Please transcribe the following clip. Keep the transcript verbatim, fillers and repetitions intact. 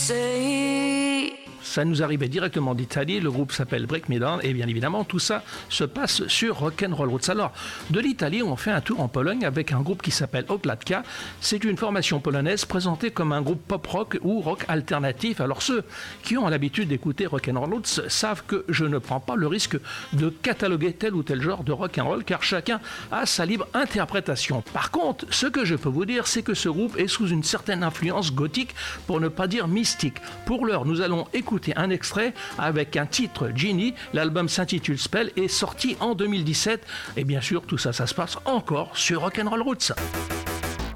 say. Ça nous arrivait directement d'Italie, le groupe s'appelle Break Me Down et bien évidemment tout ça se passe sur Rock'n'Roll Roots. Alors de l'Italie on fait un tour en Pologne avec un groupe qui s'appelle Okladka. C'est une formation polonaise présentée comme un groupe pop-rock ou rock alternatif. Alors ceux qui ont l'habitude d'écouter Rock'n'Roll Roots savent que je ne prends pas le risque de cataloguer tel ou tel genre de rock'n'roll car chacun a sa libre interprétation. Par contre, ce que je peux vous dire c'est que ce groupe est sous une certaine influence gothique pour ne pas dire mystique. Pour l'heure nous allons écouter un extrait avec un titre Genie. L'album s'intitule Spell et est sorti en deux mille dix-sept et bien sûr tout ça ça se passe encore sur Rock'n'Roll Roots.